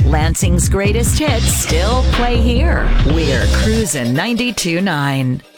Lansing's greatest hits still play here. We're Cruisin' 92.9.